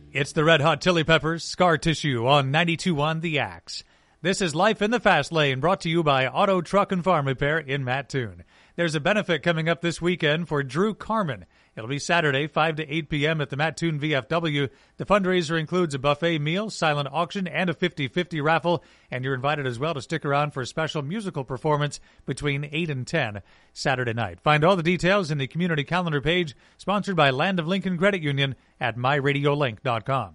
It's the Red Hot Chili Peppers, Scar Tissue on 92.1 The Axe. This is Life in the Fast Lane, brought to you by Auto, Truck, and Farm Repair in Mattoon. There's a benefit coming up this weekend for Drew Carmen. It'll be Saturday, 5 to 8 p.m. at the Mattoon VFW. The fundraiser includes a buffet meal, silent auction, and a 50-50 raffle. And you're invited as well to stick around for a special musical performance between 8 and 10 Saturday night. Find all the details in the community calendar page, sponsored by Land of Lincoln Credit Union at myradiolink.com.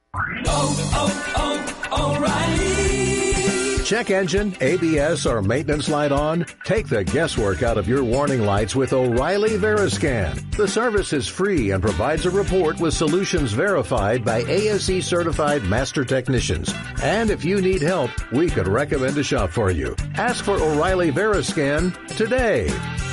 O'Reilly. Check engine, ABS, or maintenance light on? Take the guesswork out of your warning lights with O'Reilly Veriscan. The service is free and provides a report with solutions verified by ASE certified master technicians. And if you need help, we could recommend a shop for you. Ask for O'Reilly Veriscan today.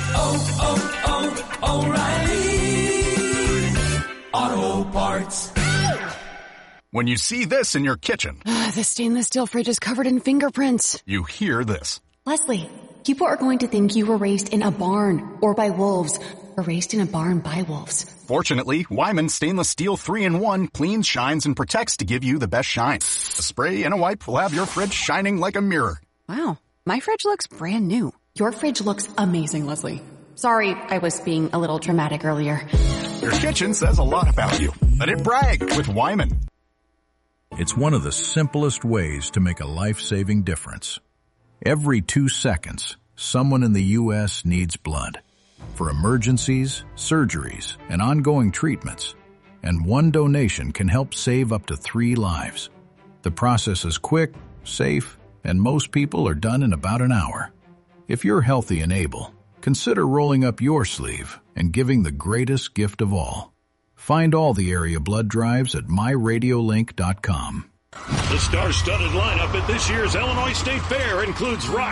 O'Reilly Auto Parts. When you see this in your kitchen, the stainless steel fridge is covered in fingerprints. you hear this. Leslie, people are going to think you were raised in a barn or by wolves or raised in a barn by wolves. Fortunately, Wyman Stainless Steel 3-in-1 cleans, shines, and protects to give you the best shine. A spray and a wipe will have your fridge shining like a mirror. Wow, my fridge looks brand new. Your fridge looks amazing, Leslie. Sorry, I was being a little dramatic earlier. Your kitchen says a lot about you. Let it brag with Wyman. It's one of the simplest ways to make a life-saving difference. Every 2 seconds, someone in the U.S. needs blood for emergencies, surgeries, and ongoing treatments. And one donation can help save up to 3 lives. The process is quick, safe, and most people are done in about an hour. If you're healthy and able, consider rolling up your sleeve and giving the greatest gift of all. Find all the area blood drives at myradiolink.com. The star-studded lineup at this year's Illinois State Fair includes rock